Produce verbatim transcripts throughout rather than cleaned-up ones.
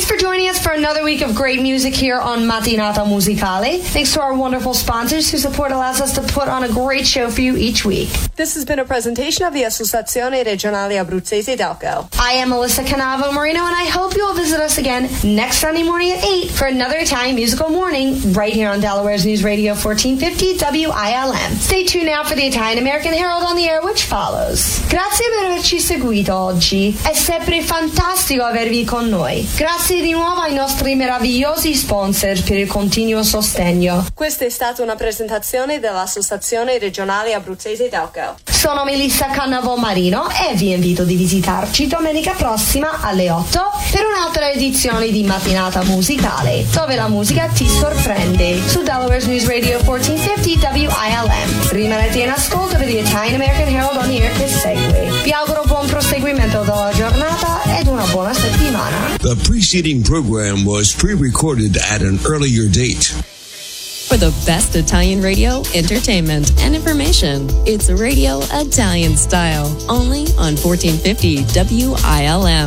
Thanks for joining us for another week of great music here on Mattinata Musicale. Thanks to our wonderful sponsors whose support allows us to put on a great show for you each week. This has been a presentation of the Associazione Regionale Abruzzese Delco. I am Melissa Canavo Marino, and I hope you will visit us again next Sunday morning at eight for another Italian musical morning right here on Delaware's News Radio fourteen fifty W I L M. Stay tuned now for the Italian American Herald on the air, which follows. Grazie per averci seguito oggi. È sempre fantastico avervi con noi. Grazie di nuovo ai nostri meravigliosi sponsor per il continuo sostegno. Questa è stata una presentazione dell'Associazione Regionale Abruzzese Delco. Sono Melissa Cannavo Marino e vi invito di visitarci domenica prossima alle otto per un'altra edizione di Mattinata Musicale, dove la musica ti sorprende, su Delaware's News Radio fourteen fifty W I L M. Rimanete in ascolto per the Italian American Herald on the air che segue. Vi auguro buon proseguimento della giornata ed una buona settimana. The preceding program was pre-recorded at an earlier date. For the best Italian radio, entertainment, and information, it's Radio Italian Style, only on fourteen fifty W I L M.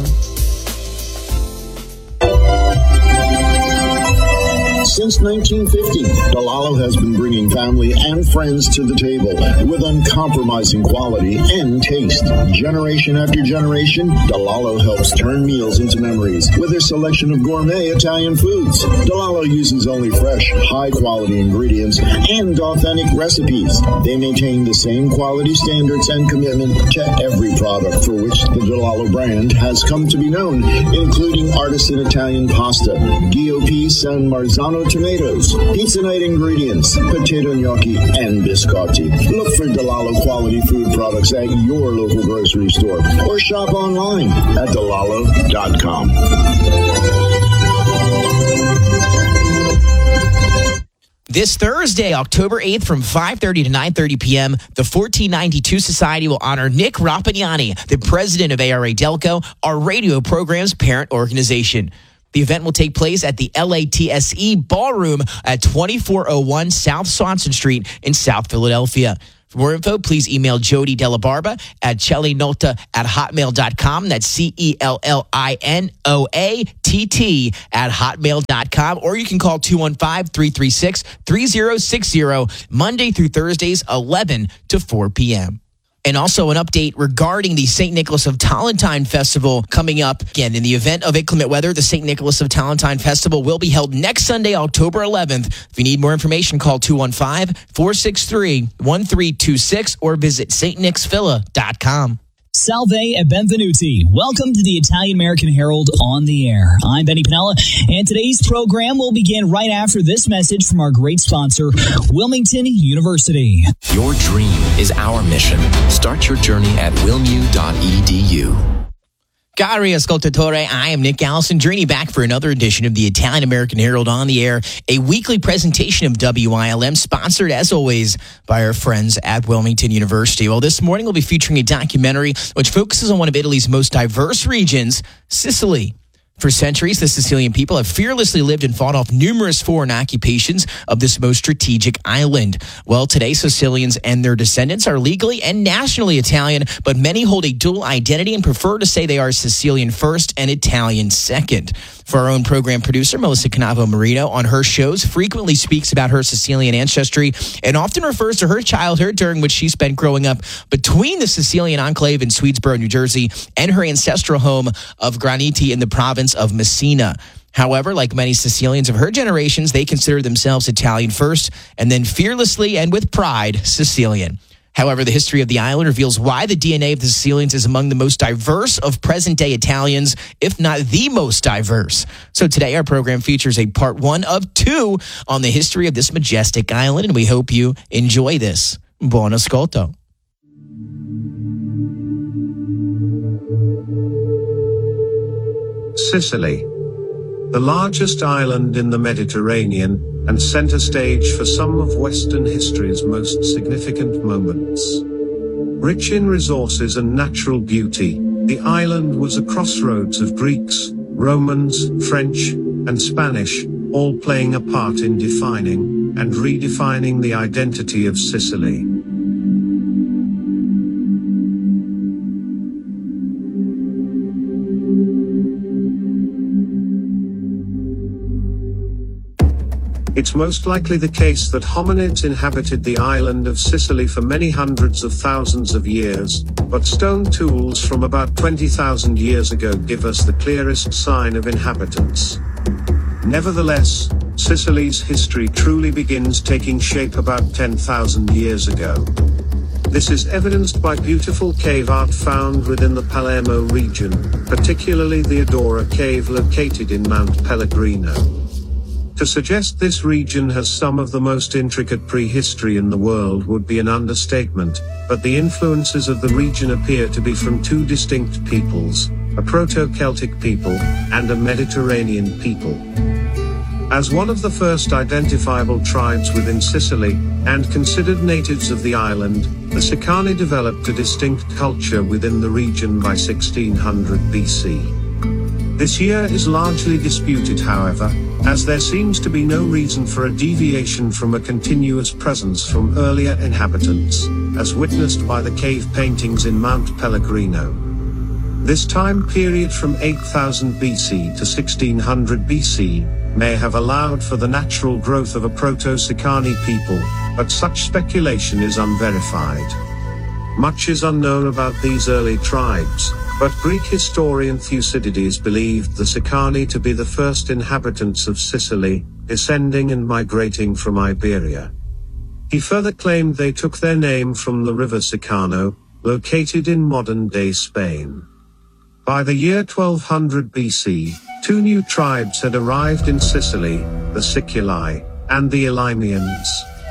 Since nineteen fifty, DeLallo has been bringing family and friends to the table with uncompromising quality and taste. Generation after generation, DeLallo helps turn meals into memories with their selection of gourmet Italian foods. DeLallo uses only fresh, high-quality ingredients and authentic recipes. They maintain the same quality standards and commitment to every product for which the DeLallo brand has come to be known, including artisan Italian pasta, Ghio San Marzano tomatoes, pizza night ingredients, potato gnocchi, and biscotti. Look for DeLallo quality food products at your local grocery store or shop online at delallo dot com. This Thursday, October eighth, from five thirty to nine thirty p.m., the fourteen ninety-two Society will honor Nick Rapagnani, the president of A R A Delco, our radio program's parent organization. The event will take place at the L A T S E Ballroom at twenty-four oh one South Swanson Street in South Philadelphia. For more info, please email Jody Delabarba at cellinota at hotmail dot com. That's C E L L I N O A T T at hotmail dot com. Or you can call two one five, three three six, three oh six oh Monday through Thursdays, eleven to four p.m. And also an update regarding the Saint Nicholas of Tallentine Festival coming up. Again, in the event of inclement weather, the Saint Nicholas of Tallentine Festival will be held next Sunday, October eleventh. If you need more information, call two one five, four six three, one three two six or visit s t nics villa dot com. Salve e benvenuti. Welcome to the Italian American Herald on the air. I'm Benny Pinella, and today's program will begin right after this message from our great sponsor, Wilmington University. Your dream is our mission. Start your journey at wilmu dot e d u. Cari ascoltatore, I am Nick Alessandrini, back for another edition of the Italian American Herald on the air, a weekly presentation of W I L M, sponsored as always by our friends at Wilmington University. Well, this morning we'll be featuring a documentary which focuses on one of Italy's most diverse regions, Sicily. For centuries, the Sicilian people have fearlessly lived and fought off numerous foreign occupations of this most strategic island. Well, today, Sicilians and their descendants are legally and nationally Italian, but many hold a dual identity and prefer to say they are Sicilian first and Italian second. For our own program producer, Melissa Canavo Marino, on her shows, frequently speaks about her Sicilian ancestry and often refers to her childhood, during which she spent growing up between the Sicilian enclave in Swedesboro, New Jersey, and her ancestral home of Graniti in the province of Messina. However, like many Sicilians of her generations, they consider themselves Italian first and then fearlessly and with pride Sicilian. However, the history of the island reveals why the D N A of the Sicilians is among the most diverse of present-day Italians, if not the most diverse. So today our program features a part one of two on the history of this majestic island, and we hope you enjoy this. Buon ascolto. Sicily, the largest island in the Mediterranean, and center stage for some of Western history's most significant moments. Rich in resources and natural beauty, the island was a crossroads of Greeks, Romans, French, and Spanish, all playing a part in defining and redefining the identity of Sicily. It's most likely the case that hominids inhabited the island of Sicily for many hundreds of thousands of years, but stone tools from about twenty thousand years ago give us the clearest sign of inhabitants. Nevertheless, Sicily's history truly begins taking shape about ten thousand years ago. This is evidenced by beautiful cave art found within the Palermo region, particularly the Adora cave located in Mount Pellegrino. To suggest this region has some of the most intricate prehistory in the world would be an understatement, but the influences of the region appear to be from two distinct peoples, a Proto-Celtic people, and a Mediterranean people. As one of the first identifiable tribes within Sicily, and considered natives of the island, the Sicani developed a distinct culture within the region by sixteen hundred B C. This year is largely disputed, however, as there seems to be no reason for a deviation from a continuous presence from earlier inhabitants, as witnessed by the cave paintings in Mount Pellegrino. This time period from eight thousand B C to sixteen hundred B C may have allowed for the natural growth of a Proto-Sicani people, but such speculation is unverified. Much is unknown about these early tribes, but Greek historian Thucydides believed the Sicani to be the first inhabitants of Sicily, descending and migrating from Iberia. He further claimed they took their name from the river Sicano, located in modern-day Spain. By the year twelve hundred B C, two new tribes had arrived in Sicily, the Siculi, and the Elymians.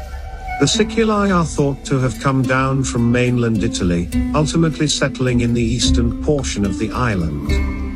The Siculi are thought to have come down from mainland Italy, ultimately settling in the eastern portion of the island.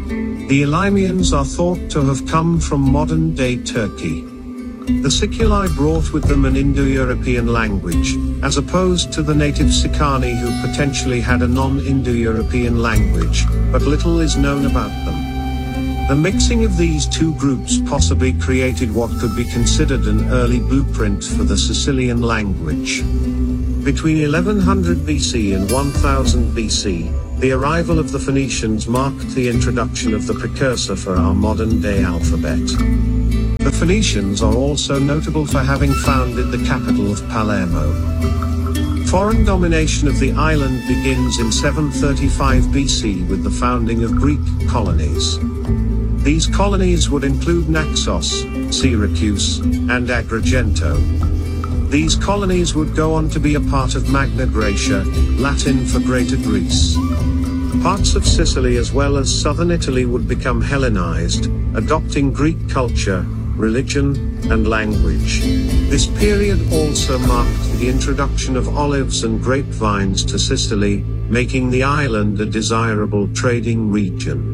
The Elymians are thought to have come from modern-day Turkey. The Siculi brought with them an Indo-European language, as opposed to the native Sicani who potentially had a non-Indo-European language, but little is known about them. The mixing of these two groups possibly created what could be considered an early blueprint for the Sicilian language. Between eleven hundred B C and one thousand B C, the arrival of the Phoenicians marked the introduction of the precursor for our modern-day alphabet. The Phoenicians are also notable for having founded the capital of Palermo. Foreign domination of the island begins in seven thirty-five B C with the founding of Greek colonies. These colonies would include Naxos, Syracuse, and Agrigento. These colonies would go on to be a part of Magna Graecia, Latin for Greater Greece. Parts of Sicily as well as southern Italy would become Hellenized, adopting Greek culture, religion, and language. This period also marked the introduction of olives and grapevines to Sicily, making the island a desirable trading region.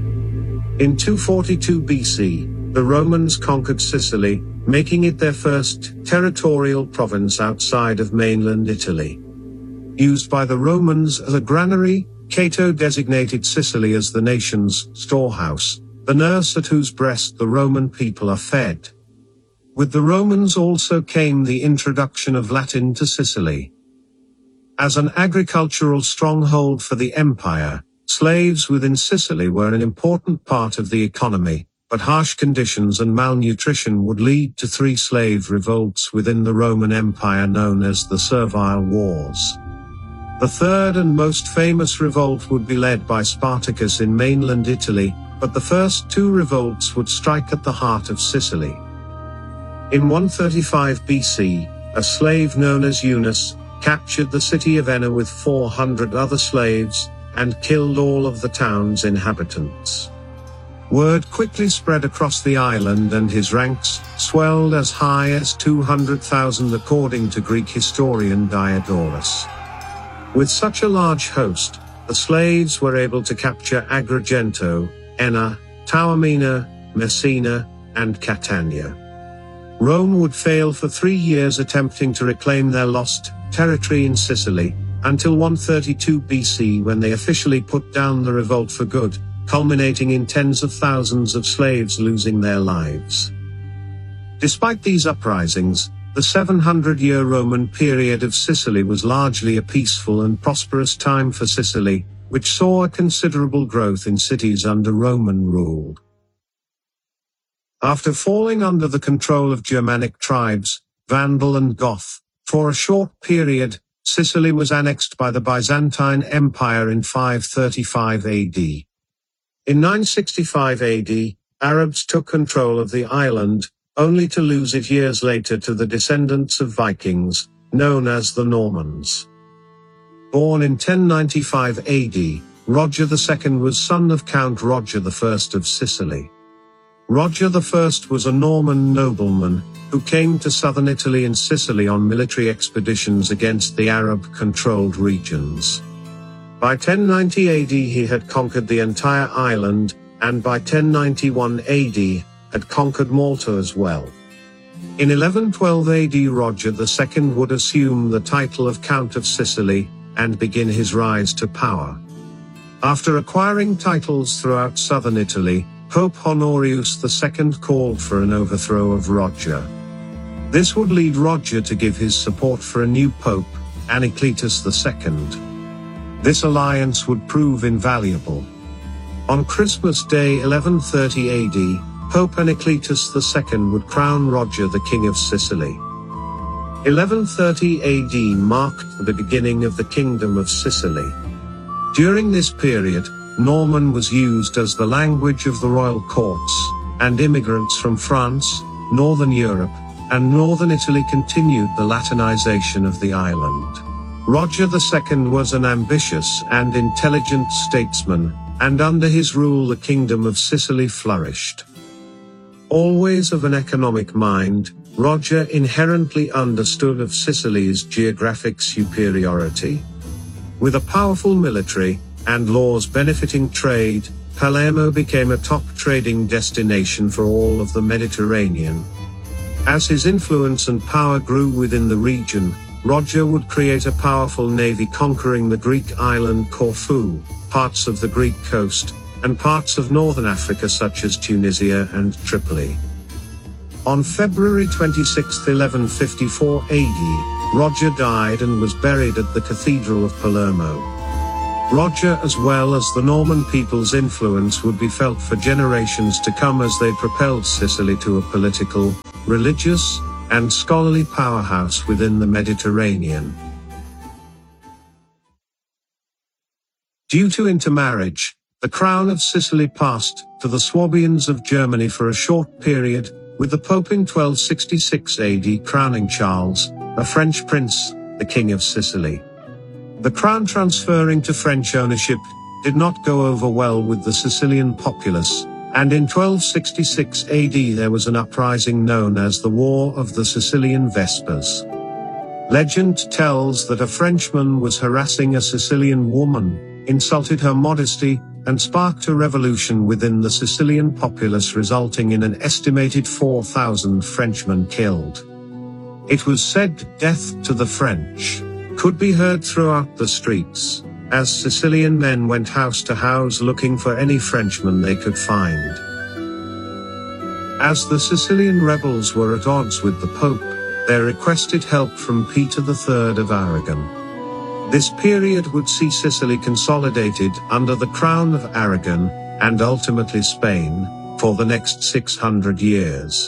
In two forty-two B C, the Romans conquered Sicily, making it their first territorial province outside of mainland Italy. Used by the Romans as a granary, Cato designated Sicily as the nation's storehouse, the nurse at whose breast the Roman people are fed. With the Romans also came the introduction of Latin to Sicily. As an agricultural stronghold for the empire, slaves within Sicily were an important part of the economy, but harsh conditions and malnutrition would lead to three slave revolts within the Roman Empire known as the Servile Wars. The third and most famous revolt would be led by Spartacus in mainland Italy, but the first two revolts would strike at the heart of Sicily. In one thirty-five B C, a slave known as Eunice captured the city of Enna with four hundred other slaves, and killed all of the town's inhabitants. Word quickly spread across the island and his ranks swelled as high as two hundred thousand according to Greek historian Diodorus. With such a large host, the slaves were able to capture Agrigento, Enna, Taormina, Messina, and Catania. Rome would fail for three years attempting to reclaim their lost territory in Sicily, until one thirty-two B C when they officially put down the revolt for good, culminating in tens of thousands of slaves losing their lives. Despite these uprisings, the seven hundred year Roman period of Sicily was largely a peaceful and prosperous time for Sicily, which saw a considerable growth in cities under Roman rule. After falling under the control of Germanic tribes, Vandal and Goth, for a short period, Sicily was annexed by the Byzantine Empire in five thirty-five A D. In nine sixty-five A D, Arabs took control of the island, only to lose it years later to the descendants of Vikings, known as the Normans. Born in ten ninety-five A D, Roger the Second was son of Count Roger the First of Sicily. Roger the First was a Norman nobleman, who came to southern Italy and Sicily on military expeditions against the Arab-controlled regions. By ten ninety A D he had conquered the entire island, and by ten ninety-one A D, had conquered Malta as well. In eleven twelve A D Roger the Second would assume the title of Count of Sicily, and begin his rise to power. After acquiring titles throughout southern Italy, Pope Honorius the Second called for an overthrow of Roger. This would lead Roger to give his support for a new pope, Anacletus the Second. This alliance would prove invaluable. On Christmas Day eleven thirty A D, Pope Anacletus the Second would crown Roger the King of Sicily. eleven thirty A D marked the beginning of the Kingdom of Sicily. During this period, Norman was used as the language of the royal courts, and immigrants from France, Northern Europe, and Northern Italy continued the Latinization of the island. Roger the Second was an ambitious and intelligent statesman, and under his rule the Kingdom of Sicily flourished. Always of an economic mind, Roger inherently understood of Sicily's geographic superiority. With a powerful military, and laws benefiting trade, Palermo became a top trading destination for all of the Mediterranean. As his influence and power grew within the region, Roger would create a powerful navy conquering the Greek island Corfu, parts of the Greek coast, and parts of northern Africa such as Tunisia and Tripoli. On February twenty-sixth eleven fifty-four A D, Roger died and was buried at the Cathedral of Palermo. Roger, as well as the Norman people's influence, would be felt for generations to come as they propelled Sicily to a political, religious, and scholarly powerhouse within the Mediterranean. Due to intermarriage, the crown of Sicily passed to the Swabians of Germany for a short period, with the Pope in twelve sixty-six A D crowning Charles, a French prince, the King of Sicily. The crown transferring to French ownership did not go over well with the Sicilian populace, and in twelve sixty-six A D there was an uprising known as the War of the Sicilian Vespers. Legend tells that a Frenchman was harassing a Sicilian woman, insulted her modesty, and sparked a revolution within the Sicilian populace, resulting in an estimated four thousand Frenchmen killed. It was said death to the French could be heard throughout the streets, as Sicilian men went house to house looking for any Frenchman they could find. As the Sicilian rebels were at odds with the Pope, they requested help from Peter the Third of Aragon. This period would see Sicily consolidated under the crown of Aragon, and ultimately Spain, for the next six hundred years.